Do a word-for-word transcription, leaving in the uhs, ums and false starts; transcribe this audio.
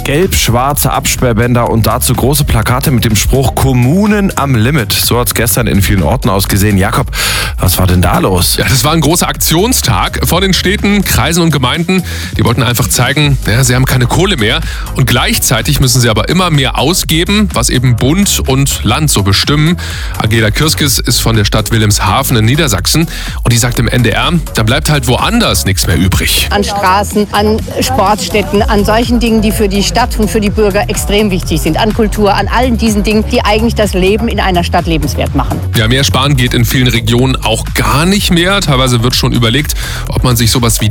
Gelb-schwarze Absperrbänder und dazu große Plakate mit dem Spruch Kommunen am Limit. So hat es gestern in vielen Orten ausgesehen. Jakob, was war denn da los? Ja, das war ein großer Aktionstag vor den Städten, Kreisen und Gemeinden. Die wollten einfach zeigen, ja, sie haben keine Kohle mehr. Und gleichzeitig müssen sie aber immer mehr ausgeben, was eben Bund und Land so bestimmen. Angela Kirskis ist von der Stadt Wilhelmshaven in Niedersachsen. Und die sagt im N D R, da bleibt halt woanders nichts mehr übrig. An Straßen, an Sportstätten, an solchen Dingen, die für die Stadt und für die Bürger extrem wichtig sind. An Kultur, an allen diesen Dingen, die eigentlich das Leben in einer Stadt lebenswert machen. Ja, mehr sparen geht in vielen Regionen auch gar nicht mehr. Teilweise wird schon überlegt, ob man sich sowas wie